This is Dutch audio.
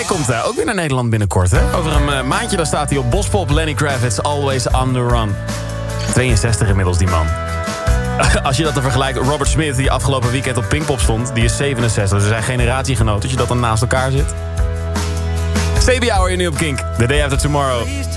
komt ook weer naar Nederland binnenkort. Hè? Over een maandje dan staat hij op Bospop. Lenny Kravitz, Always on the Run. 62 inmiddels, die man. Als je dat dan vergelijkt, Robert Smith, die afgelopen weekend op Pinkpop stond... die is 67, dus ze zijn generatiegenoten. Als je dat dan naast elkaar zit. CB Hour hier nu op Kink. The Day After Tomorrow.